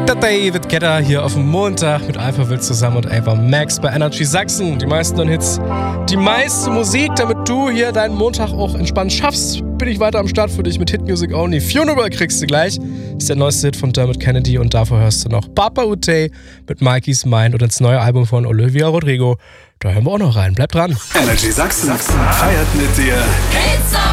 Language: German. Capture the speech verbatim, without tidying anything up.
Der David Guetta hier auf dem Montag mit Alpha Wild zusammen und Ava Max bei Energy Sachsen. Die meisten neuen Hits, die meiste Musik, damit du hier deinen Montag auch entspannt schaffst, bin ich weiter am Start für dich mit Hit Music Only. Funeral kriegst du gleich. Das ist der neueste Hit von Dermot Kennedy und davor hörst du noch Papa Ute mit Mikey's Mind und das neue Album von Olivia Rodrigo. Da hören wir auch noch rein. Bleib dran. Energy Sachsen, Sachsen feiert mit dir. It's